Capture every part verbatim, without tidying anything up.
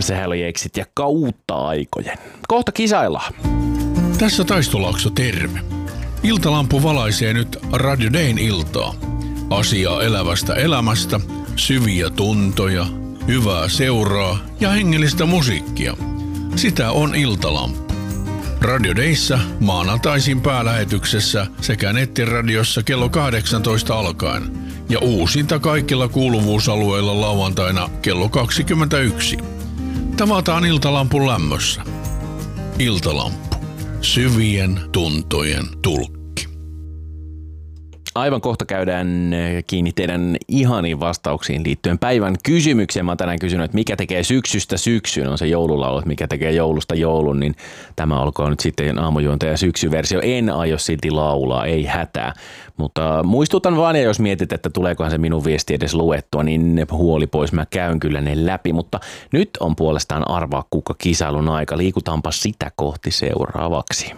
sehän oli Exit ja kautta aikojen. Kohta kisaillaan. Tässä Taistolaakso, terve. Iltalampu valaisee nyt Radio Dayn iltaa. Asiaa elävästä elämästä, syviä tuntoja, hyvää seuraa ja hengellistä musiikkia. Sitä on Iltalampu. Radio Dayssä maanantaisin päälähetyksessä sekä nettiradiossa kello kahdeksantoista alkaen ja uusinta kaikilla kuuluvuusalueilla lauantaina kello kaksikymmentäyksi. Tavataan Iltalampun lämmössä. Iltalampu. Syvien tuntojen tulkki. Aivan kohta käydään kiinni teidän ihaniin vastauksiin liittyen päivän kysymykseen. Mä oon tänään kysynyt, että mikä tekee syksystä syksyn, on se joululaulu, että mikä tekee joulusta joulun, niin tämä olkoon nyt sitten aamujuontaja syksyversio. En aio silti laulaa, ei hätää. Mutta muistutan vaan, ja jos mietit, että tuleekohan se minun viesti edes luettua, niin huoli pois, mä käyn kyllä ne läpi. Mutta nyt on puolestaan arvaa kuka kisailun aika. Liikutaanpa sitä kohti seuraavaksi.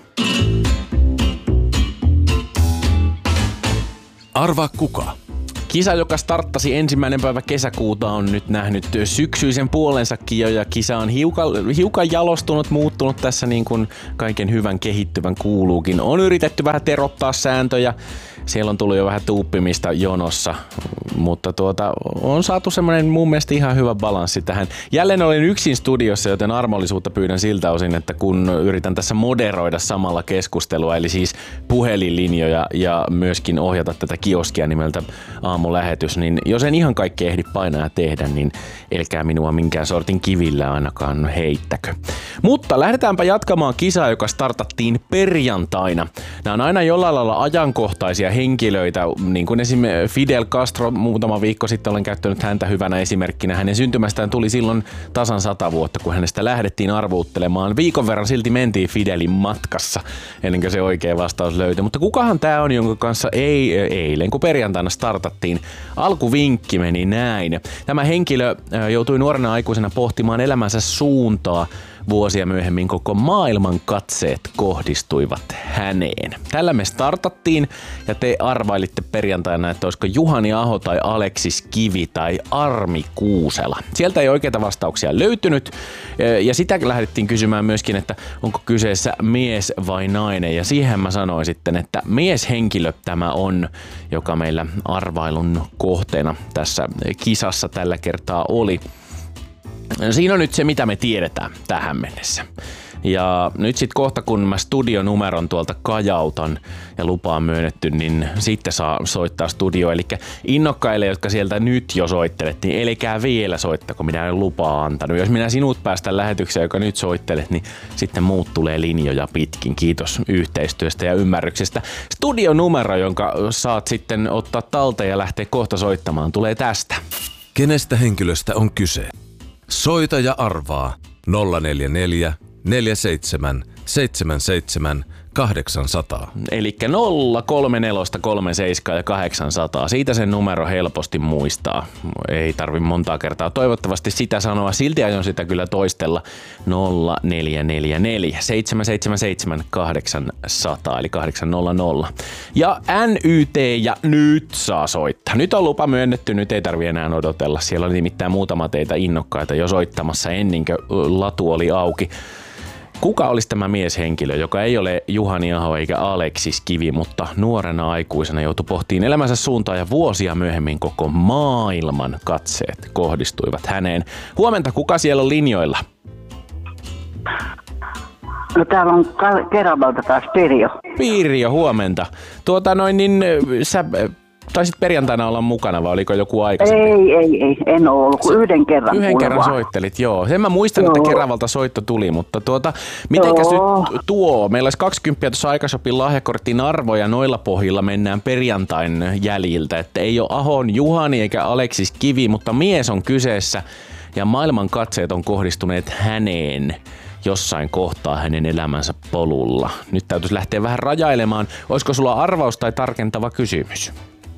Arvaa kuka? Kisa, joka starttasi ensimmäinen päivä kesäkuuta, on nyt nähnyt syksyisen puolensakin jo, ja kisa on hiukan, hiukan jalostunut, muuttunut tässä niin kuin kaiken hyvän kehittyvän kuuluukin. On yritetty vähän terottaa sääntöjä, siellä on tullut jo vähän tuuppimista jonossa, mutta tuota, on saatu semmoinen mun mielestä ihan hyvä balanssi tähän. Jälleen olen yksin studiossa, joten armollisuutta pyydän siltä osin, että kun yritän tässä moderoida samalla keskustelua, eli siis puhelinlinjoja ja myöskin ohjata tätä kioskia nimeltä aamulähetys, niin jos en ihan kaikkea ehdi painaa ja tehdä, niin elkää minua minkään sortin kivillä ainakaan heittäkö. Mutta lähdetäänpä jatkamaan kisaa, joka startattiin perjantaina. Nämä on aina jollain lailla ajankohtaisia henkilöitä, niin kuin esimerkiksi Fidel Castro, muutama viikko sitten olen käyttänyt häntä hyvänä esimerkkinä. Hänen syntymästään tuli silloin tasan sata vuotta, kun hänestä lähdettiin arvuuttelemaan. Viikon verran silti mentiin Fidelin matkassa, ennen kuin se oikea vastaus löytyi. Mutta kukahan tämä on, jonka kanssa ei eilen, kun perjantaina startattiin. Alkuvinkki meni näin. Tämä henkilö joutui nuorena aikuisena pohtimaan elämänsä suuntaa. Vuosia myöhemmin koko maailman katseet kohdistuivat häneen. Tällä me startattiin ja te arvailitte perjantaina, että olisiko Juhani Aho tai Aleksis Kivi tai Armi Kuusela. Sieltä ei oikeita vastauksia löytynyt ja sitä lähdettiin kysymään myöskin, että onko kyseessä mies vai nainen. Ja siihen mä sanoin sitten, että mieshenkilö tämä on, joka meillä arvailun kohteena tässä kisassa tällä kertaa oli. Siinä on nyt se, mitä me tiedetään tähän mennessä. Ja nyt sitten kohta, kun mä studionumeron tuolta kajautan ja lupa on myönnetty, niin sitten saa soittaa studio. Eli innokkaille, jotka sieltä nyt jo soittelet, niin elikää vielä soittako, minä en lupaa antanut. Jos minä sinut päästän lähetykseen, joka nyt soittelet, niin sitten muut tulee linjoja pitkin. Kiitos yhteistyöstä ja ymmärryksestä. Studionumero, jonka saat sitten ottaa talteen ja lähteä kohta soittamaan, tulee tästä. Kenestä henkilöstä on kyse? Soita ja arvaa nolla neljä neljä neljä seitsemän seitsemän seitsemän kahdeksansataa. Elikkä nolla kolme neljä kolme seitsemän ja kahdeksansataa. Siitä sen numero helposti muistaa. Ei tarvi montaa kertaa toivottavasti sitä sanoa. Silti aion sitä kyllä toistella. nolla neljä neljä neljä seitsemän seitsemän seitsemän kahdeksansataa eli kahdeksansataa. Ja N Y T ja nyt saa soittaa. Nyt on lupa myönnetty, nyt ei tarvi enää odotella. Siellä oli nimittäin muutama teitä innokkaita jo soittamassa ennen kuin latu oli auki. Kuka olisi tämä mieshenkilö, joka ei ole Juhani Aho eikä Aleksis Kivi, mutta nuorena aikuisena joutui pohtiin elämänsä suuntaan ja vuosia myöhemmin koko maailman katseet kohdistuivat häneen. Huomenta, kuka siellä on linjoilla? No täällä on Keravalta taas Pirjo. Pirjo, huomenta. Tuota noin, niin sä taisit perjantaina olla mukana vai oliko joku aikaisemmin? Ei, ei, ei, en ole ollut kuin yhden kerran. Yhden kerran vaan soittelit, joo. Sen mä muistan, joo, että Keravalta soitto tuli, mutta tuota, mitenkäs joo nyt tuo? Meillä olisi kaksikymmentä tuossa aikasopin lahjakortin arvo ja noilla pohjilla mennään perjantain jäljiltä, että ei ole Ahon Juhani eikä Aleksis Kivi, mutta mies on kyseessä ja maailman katseet on kohdistuneet häneen jossain kohtaa hänen elämänsä polulla. Nyt täytyisi lähteä vähän rajailemaan. Olisiko sulla arvaus tai tarkentava kysymys?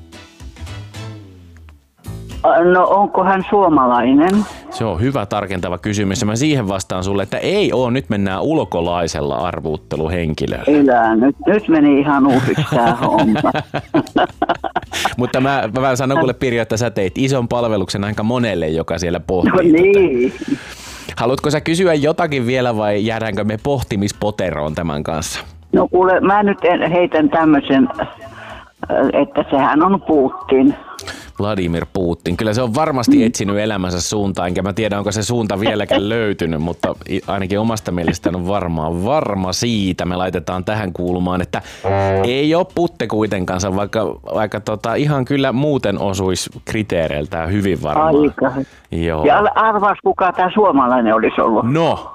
No onko hän suomalainen? Se on hyvä tarkentava kysymys ja mä siihen vastaan sulle, että ei oo, nyt mennään ulkolaisella arvuutteluhenkilöllä. Elää, nyt, nyt meni ihan uusiksi tää homma. Mutta mä, mä sanon kuule Pirjo, että sä teit ison palveluksen aika monelle, joka siellä pohtii. No niin. Haluatko sä kysyä jotakin vielä vai jäädäänkö me pohtimispoteroon tämän kanssa? No kuule, mä nyt en- heitän tämmöisen, että sehän on Putin. Vladimir Putin. Kyllä se on varmasti etsinyt elämänsä suuntaan, enkä mä tiedä, onko se suunta vieläkään löytynyt, mutta ainakin omasta mielestään on varmaan varma siitä. Me laitetaan tähän kuulumaan, että ei ole putte kuitenkaan, vaikka, vaikka tota, ihan kyllä muuten osuisi kriteereiltään hyvin varmaan. Aika. Joo. Ja arvaas, kuka tämä suomalainen olisi ollut? No.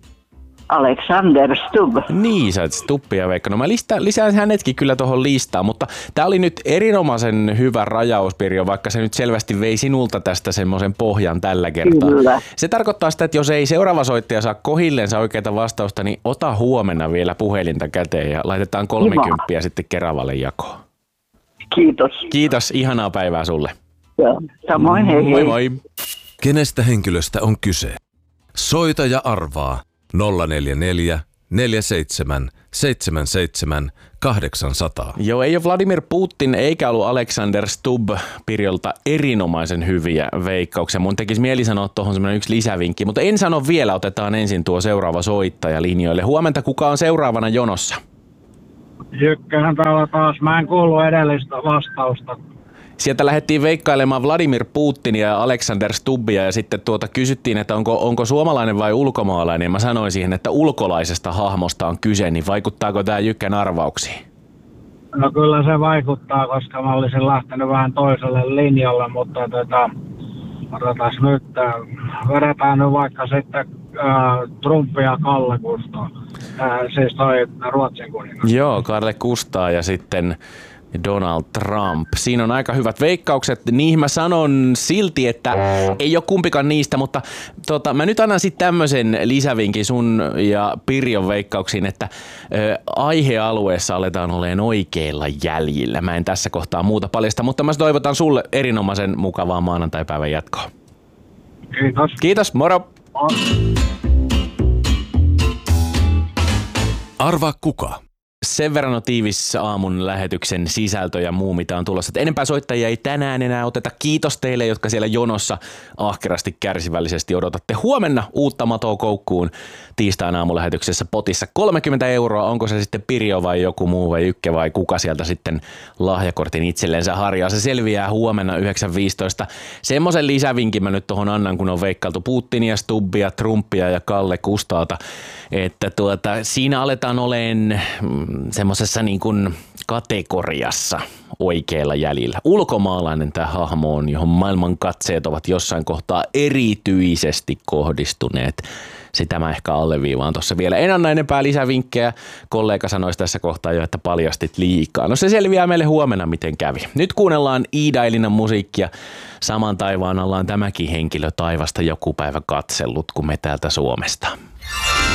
Alexander Stubb. Niin, sä oot Stubbia Veikka. No mä listaan, lisään hänetkin kyllä tuohon listaan, mutta tää oli nyt erinomaisen hyvä rajaus, Pirjo, vaikka se nyt selvästi vei sinulta tästä semmoisen pohjan tällä kertaa. Kyllä. Se tarkoittaa sitä, että jos ei seuraava soittaja saa kohilleensa oikeita vastausta, niin ota huomenna vielä puhelinta käteen ja laitetaan kolmekymppiä sitten Keravalle jakoon. Kiitos. Kiitos, ihanaa päivää sulle. Joo. Samoin, hei hei. Moi moi. Kenestä henkilöstä on kyse? Soita ja arvaa nolla neljä neljä, neljä seitsemän, seitsemän seitsemän, kahdeksan nolla nolla. Joo, ei ole Vladimir Putin eikä ollut Alexander Stubb Pirjolta erinomaisen hyviä veikkauksia. Mun tekisi mieli sanoa tuohon semmoinen yksi lisävinkki, mutta en sano vielä, otetaan ensin tuo seuraava soittaja linjoille. Huomenta, kuka on seuraavana jonossa? Jykköhän täällä taas. Mä en kuullut edellistä vastausta. Sieltä lähdettiin veikkailemaan Vladimir Putinia ja Alexander Stubbia ja sitten tuota kysyttiin, että onko, onko suomalainen vai ulkomaalainen. Mä sanoin siihen, että ulkolaisesta hahmosta on kyse, niin vaikuttaako tämä Jykkän arvauksiin? No kyllä se vaikuttaa, koska mä olisin lähtenyt vähän toiselle linjalle, mutta tota, otetaan nyt, äh, vedetään nyt vaikka sitten äh, Trump ja Kalle Kusto, äh, siis toi Ruotsin kuningas. Joo, Kalle Kustaa ja sitten Donald Trump. Siinä on aika hyvät veikkaukset. Niihin mä sanon silti, että ei ole kumpikaan niistä, mutta tota, mä nyt annan sitten tämmöisen lisävinkin sun ja Pirjon veikkauksiin, että ö, aihealueessa aletaan olemaan oikeilla jäljillä. Mä en tässä kohtaa muuta paljasta, mutta mä toivotan sulle erinomaisen mukavaa maanantaipäivän jatkoa. Kiitos. Kiitos, moro! Arvaa kuka? Sen verran on tiivis aamun lähetyksen sisältö ja muu, mitä on tulossa. Että enempää soittajia ei tänään enää oteta. Kiitos teille, jotka siellä jonossa ahkerasti kärsivällisesti odotatte. Huomenna uutta matoa koukkuun tiistain aamulähetyksessä potissa. kolmekymmentä euroa, onko se sitten Pirjo vai joku muu vai Jykke vai kuka sieltä sitten lahjakortin itsellensä harjaa. Se selviää huomenna yhdeksän viisitoista. Semmoisen lisävinkin mä nyt tuohon annan, kun on veikkailtu Putinia, Stubbia, Trumpia ja Kalle Kustaata. Että tuota, siinä aletaan oleen semmoisessa niin kuin kategoriassa oikealla jäljellä. Ulkomaalainen tämä hahmo on, johon maailman katseet ovat jossain kohtaa erityisesti kohdistuneet. Sitä mä ehkä alleviivaan tuossa vielä. En anna enempää lisävinkkejä. Kollega sanoisi tässä kohtaa jo, että paljastit liikaa. No se selviää meille huomenna, miten kävi. Nyt kuunnellaan Iida Elinan musiikkia. Saman taivaan ollaan tämäkin henkilö taivasta joku päivä katsellut, kun me täältä Suomesta.